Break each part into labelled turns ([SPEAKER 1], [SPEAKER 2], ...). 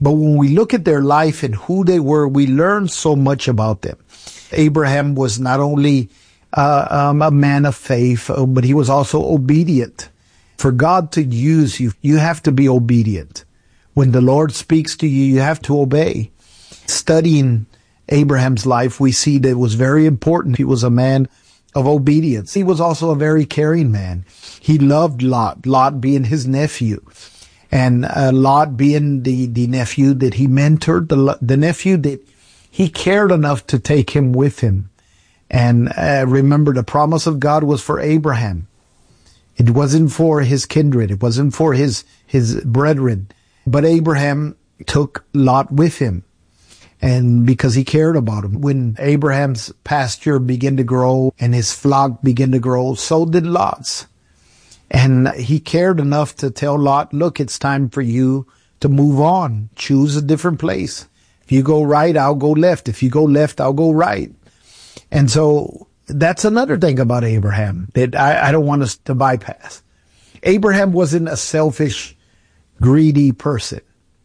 [SPEAKER 1] But when we look at their life and who they were, we learn so much about them. Abraham was not only a man of faith, but he was also obedient. For God to use you, you have to be obedient. When the Lord speaks to you, you have to obey. Studying Abraham's life, we see that it was very important. He was a man of obedience. He was also a very caring man. He loved Lot, Lot being his nephew, and Lot being the nephew that he mentored, the nephew that he cared enough to take him with him. And remember, the promise of God was for Abraham. It wasn't for his kindred. It wasn't for his brethren. But Abraham took Lot with him, and because he cared about him. When Abraham's pasture began to grow and his flock began to grow, so did Lot's. And he cared enough to tell Lot, look, it's time for you to move on. Choose a different place. If you go right, I'll go left. If you go left, I'll go right. And so that's another thing about Abraham that I don't want us to bypass. Abraham wasn't a selfish, greedy person.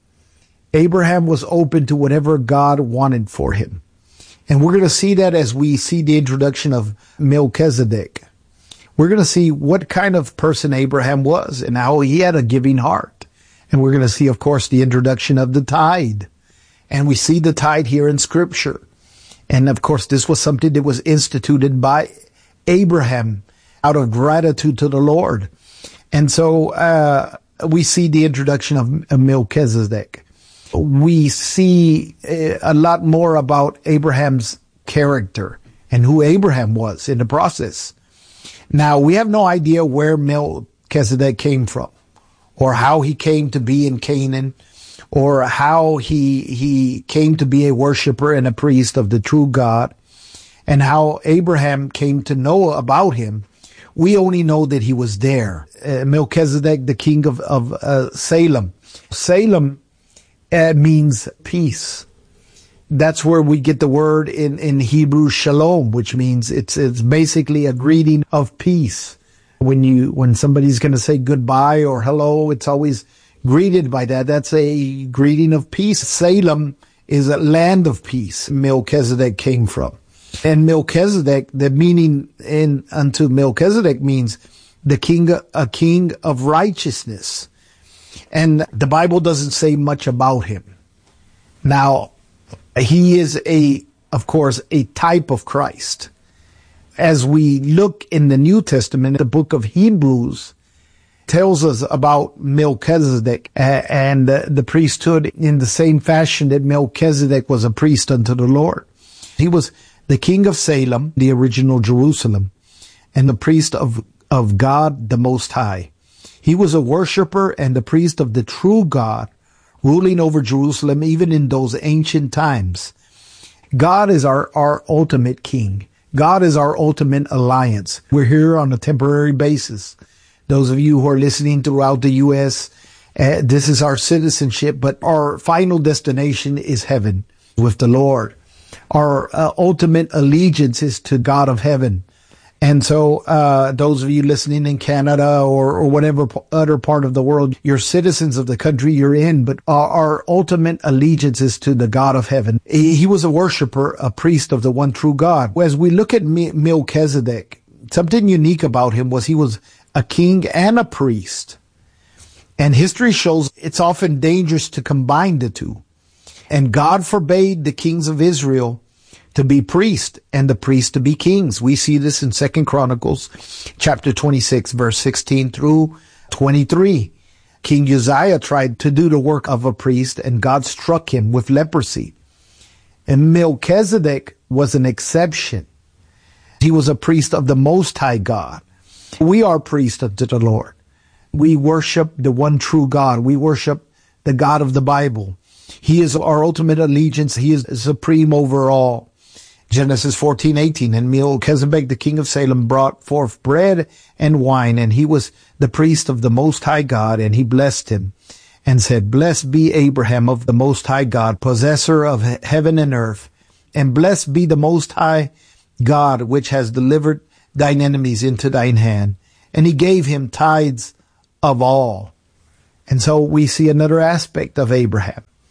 [SPEAKER 1] Abraham was open to whatever God wanted for him. And we're going to see that as we see the introduction of Melchizedek. We're going to see what kind of person Abraham was and how he had a giving heart. And we're going to see, of course, the introduction of the tithe. And we see the tithe here in Scripture. And, of course, this was something that was instituted by Abraham out of gratitude to the Lord. And so we see the introduction of Melchizedek. We see a lot more about Abraham's character and who Abraham was in the process. Now, we have no idea where Melchizedek came from, or how he came to be in Canaan, or how he came to be a worshiper and a priest of the true God, and how Abraham came to know about him. We only know that he was there. Melchizedek, the king of Salem. Salem means peace. That's where we get the word in Hebrew shalom, which means it's basically a greeting of peace. When somebody's going to say goodbye or hello, it's always greeted by that. That's a greeting of peace. Salem is a land of peace Melchizedek came from. And Melchizedek, the meaning unto Melchizedek means a king of righteousness. And the Bible doesn't say much about him. Now, he is of course, a type of Christ. As we look in the New Testament, the book of Hebrews tells us about Melchizedek and the priesthood in the same fashion that Melchizedek was a priest unto the Lord. He was the king of Salem, the original Jerusalem, and the priest of God the Most High. He was a worshiper and the priest of the true God, ruling over Jerusalem even in those ancient times. God is our ultimate king. God is our ultimate alliance. We're here on a temporary basis. Those of you who are listening throughout the U.S., this is our citizenship, but our final destination is heaven with the Lord. Our ultimate allegiance is to God of heaven. And so those of you listening in Canada or whatever other part of the world, you're citizens of the country you're in, but our ultimate allegiance is to the God of heaven. He was a worshiper, a priest of the one true God. As we look at Melchizedek, something unique about him was he was a king and a priest. And history shows it's often dangerous to combine the two. And God forbade the kings of Israel to be priests and the priests to be kings. We see this in 2 Chronicles chapter 26, verse 16 through 23. King Uzziah tried to do the work of a priest and God struck him with leprosy. And Melchizedek was an exception. He was a priest of the Most High God. We are priests unto the Lord. We worship the one true God. We worship the God of the Bible. He is our ultimate allegiance. He is supreme over all. Genesis 14:18, and Melchizedek, the king of Salem, brought forth bread and wine, and he was the priest of the Most High God, and he blessed him and said, Blessed be Abraham of the Most High God, possessor of heaven and earth, and blessed be the Most High God, which has delivered thine enemies into thine hand. And he gave him tithes of all. And so we see another aspect of Abraham.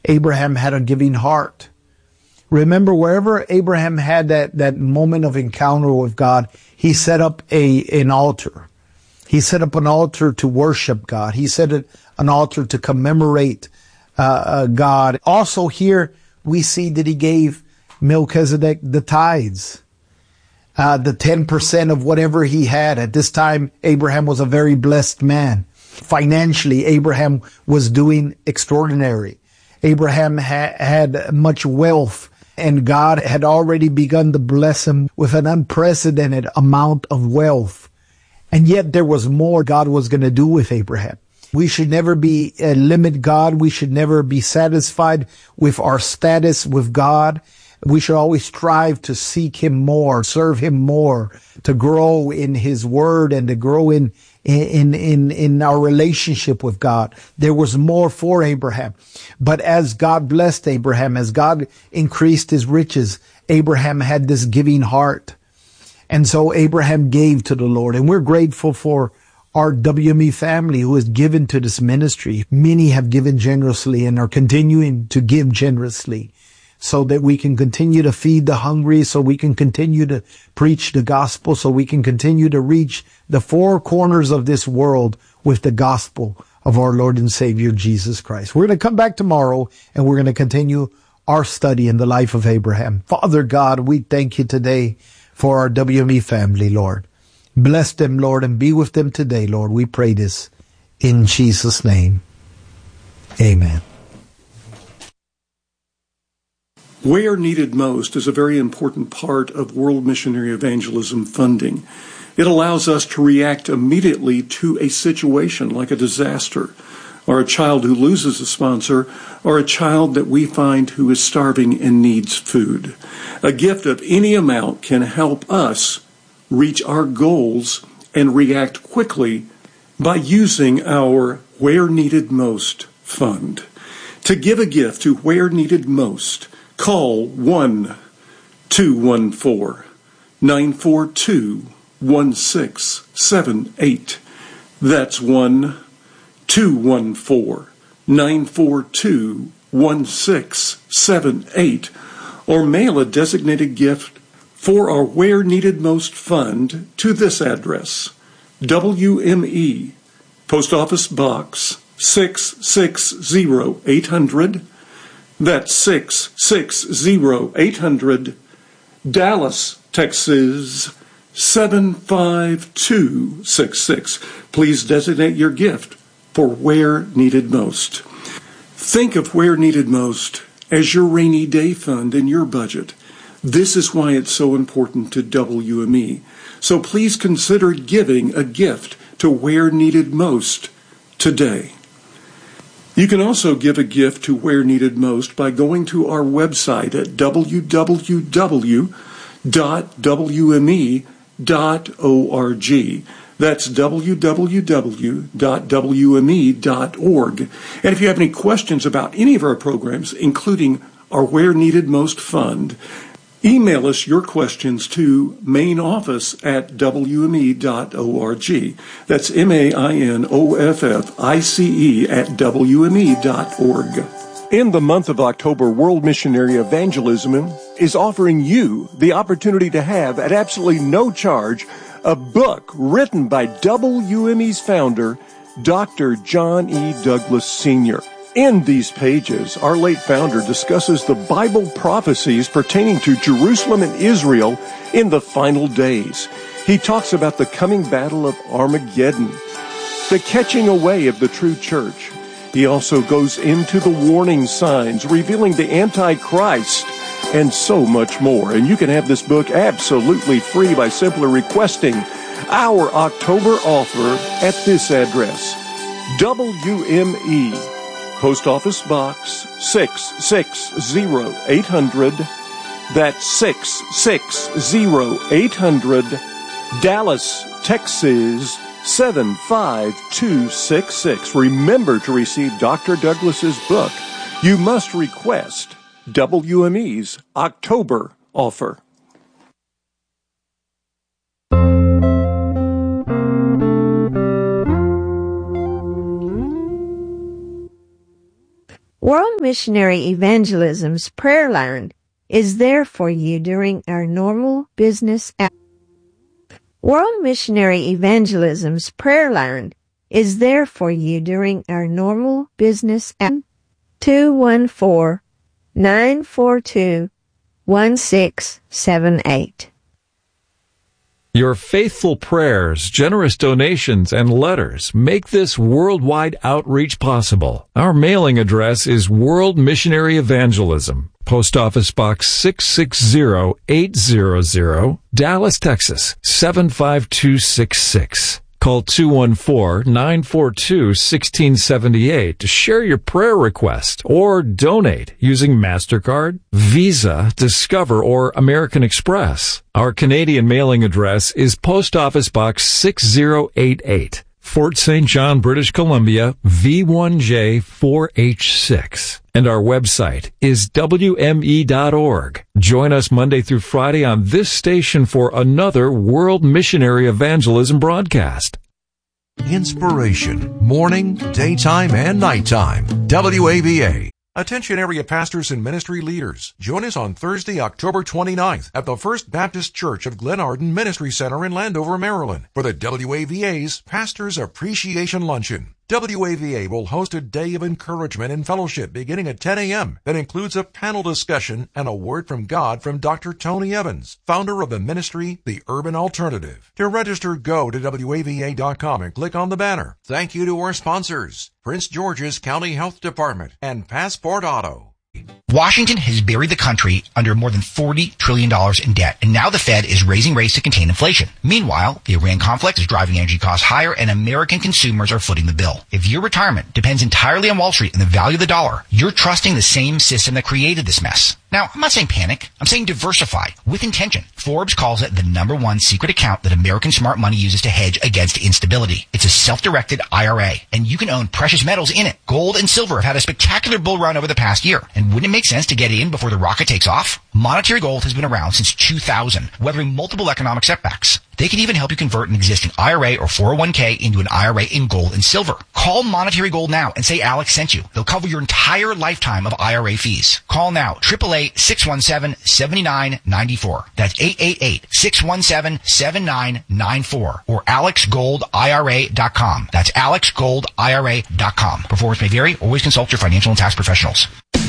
[SPEAKER 1] Abraham had a giving heart. Remember, wherever Abraham had that moment of encounter with God, he set up an altar. He set up an altar to worship God. He set an altar to commemorate God. Also here, we see that he gave Melchizedek the tithes, the 10% of whatever he had. At this time, Abraham was a very blessed man. Financially, Abraham was doing extraordinary. Abraham had much wealth, and God had already begun to bless him with an unprecedented amount of wealth. And yet there was more God was going to do with Abraham. We should never limit God. We should never be satisfied with our status with God. We should always strive to seek him more, serve him more, to grow in his word and to grow in our relationship with God. There was more for Abraham. But as God blessed Abraham, as God increased his riches, Abraham had this giving heart. And so Abraham gave to the Lord. And we're grateful for our WME family who has given to this ministry. Many have given generously and are continuing to give generously so that we can continue to feed the hungry, so we can continue to preach the gospel, so we can continue to reach the four corners of this world with the gospel of our Lord and Savior Jesus Christ. We're going to come back tomorrow and we're going to continue our study in the life of Abraham. Father God, we thank you today for our WME family, Lord. Bless them, Lord, and be with them today, Lord. We pray this in Jesus' name. Amen.
[SPEAKER 2] Where needed most is a very important part of World Missionary Evangelism funding. It allows us to react immediately to a situation like a disaster, or a child who loses a sponsor, or a child that we find who is starving and needs food. A gift of any amount can help us reach our goals and react quickly by using our Where Needed Most fund. To give a gift to Where Needed Most, call 1-214-942-1678. That's 1-214-942-1678. Or mail a designated gift for our Where Needed Most fund to this address: WME, Post Office Box 660-800. That's 660-800, Dallas, Texas 75266. Please designate your gift for Where Needed Most. Think of Where Needed Most as your rainy day fund in your budget. This is why it's so important to WME. So please consider giving a gift to Where Needed Most today. You can also give a gift to Where Needed Most by going to our website at www.wme.org. That's www.wme.org. And if you have any questions about any of our programs, including our Where Needed Most fund, email us your questions to main office at wme.org. That's MAINOFFICE at wme.org. In the month of October, World Missionary Evangelism is offering you the opportunity to have, at absolutely no charge, a book written by WME's founder, Dr. John E. Douglas Sr. In these pages, our late founder discusses the Bible prophecies pertaining to Jerusalem and Israel in the final days. He talks about the coming battle of Armageddon, the catching away of the true church. He also goes into the warning signs, revealing the Antichrist, and so much more. And you can have this book absolutely free by simply requesting our October offer at this address: WME, Post Office Box 660-800. That's 660-800, Dallas, Texas 75266. Remember to receive Dr. Douglas's book. You must request WME's October offer.
[SPEAKER 3] World Missionary Evangelism's prayer line is there for you during our normal business hours. World Missionary Evangelism's prayer line is there for you during our normal business hours. 214-942-1678.
[SPEAKER 4] Your faithful prayers, generous donations, and letters make this worldwide outreach possible. Our mailing address is World Missionary Evangelism, Post Office Box 660800, Dallas, Texas 75266. Call 214-942-1678 to share your prayer request or donate using MasterCard, Visa, Discover, or American Express. Our Canadian mailing address is Post Office Box 6088, Fort St. John, British Columbia, V1J4H6. And our website is WME.org. Join us Monday through Friday on this station for another World Missionary Evangelism broadcast.
[SPEAKER 5] Inspiration, morning, daytime, and nighttime. WAVA. Attention area pastors and ministry leaders. Join us on Thursday, October 29th at the First Baptist Church of Glenarden Ministry Center in Landover, Maryland for the WAVA's Pastors Appreciation Luncheon. WAVA will host a day of encouragement and fellowship beginning at 10 a.m. that includes a panel discussion and a word from God from Dr. Tony Evans, founder of the ministry, The Urban Alternative. To register, go to WAVA.com and click on the banner. Thank you to our sponsors, Prince George's County Health Department and Passport Auto.
[SPEAKER 6] Washington has buried the country under more than $40 trillion in debt, and now the Fed is raising rates to contain inflation. Meanwhile, the Iran conflict is driving energy costs higher, and American consumers are footing the bill. If your retirement depends entirely on Wall Street and the value of the dollar, you're trusting the same system that created this mess. Now, I'm not saying panic. I'm saying diversify with intention. Forbes calls it the #1 secret account that American smart money uses to hedge against instability. It's a self-directed IRA, and you can own precious metals in it. Gold and silver have had a spectacular bull run over the past year. And wouldn't it make sense to get in before the rocket takes off? Monetary Gold has been around since 2000, weathering multiple economic setbacks. They can even help you convert an existing IRA or 401k into an IRA in gold and silver. Call Monetary Gold now and say Alex sent you. They'll cover your entire lifetime of IRA fees. Call now, 888-617-7994. That's 888-617-7994 or AlexGoldIRA.com. That's AlexGoldIRA.com. Performance may vary. Always consult your financial and tax professionals.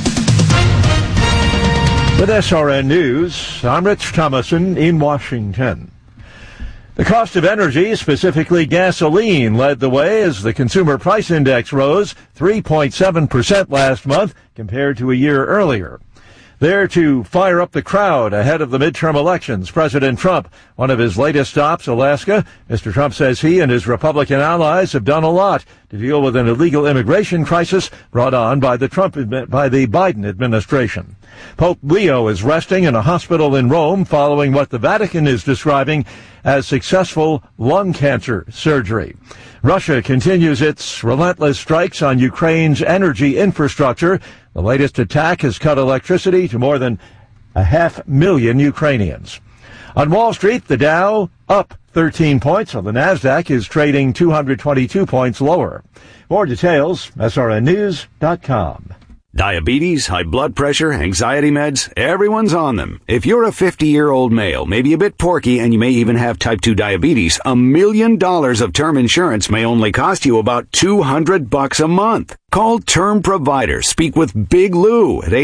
[SPEAKER 2] With SRN News, I'm Rich Thomason in Washington. The cost of energy, specifically gasoline, led the way as the Consumer Price Index rose 3.7% last month compared to a year earlier. There to fire up the crowd ahead of the midterm elections, President Trump, one of his latest stops, Alaska. Mr. Trump says he and his Republican allies have done a lot to deal with an illegal immigration crisis brought on by the Biden administration. Pope Leo is resting in a hospital in Rome following what the Vatican is describing as successful lung cancer surgery. Russia continues its relentless strikes on Ukraine's energy infrastructure. The latest attack has cut electricity to more than 500,000 Ukrainians. On Wall Street, the Dow up 13 points, while the Nasdaq is trading 222 points lower. More details, srnnews.com.
[SPEAKER 7] Diabetes, high blood pressure, anxiety meds, everyone's on them. If you're a 50-year-old male, maybe a bit porky, and you may even have type 2 diabetes, $1 million of term insurance may only cost you about $200 a month. Call Term Provider. Speak with Big Lou at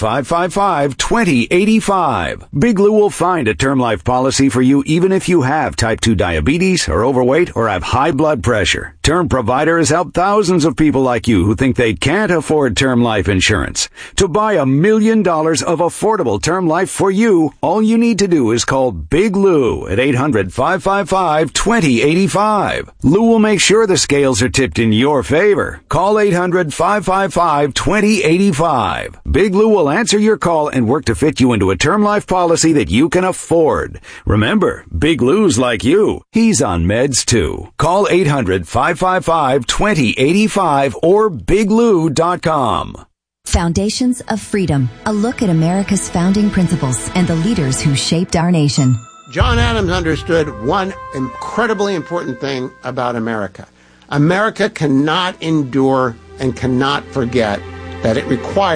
[SPEAKER 7] 800-555-2085. Big Lou will find a term life policy for you even if you have type 2 diabetes, are overweight, or have high blood pressure. Term Provider has helped thousands of people like you who think they can't afford term life insurance. To buy $1 million of affordable term life for you, all you need to do is call Big Lou at 800-555-2085. Lou will make sure the scales are tipped in your favor. Call 800-555-2085. Big Lou will answer your call and work to fit you into a term life policy that you can afford. Remember, Big Lou's like you. He's on meds too. Call 800-555-2085 or biglou.com.
[SPEAKER 8] Foundations of Freedom, a look at America's founding principles and the leaders who shaped our nation.
[SPEAKER 9] John Adams understood one incredibly important thing about America. America cannot endure and cannot forget that it requires